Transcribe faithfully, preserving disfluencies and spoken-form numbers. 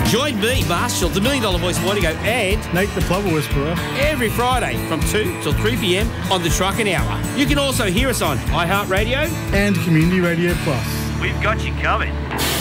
Join me, Marshall, the Million Dollar Voice Morning Go, and Nate the Plover Whisperer every Friday from two till three p m on the Trucking Hour. You can also hear us on iHeartRadio and Community Radio Plus. We've got you covered.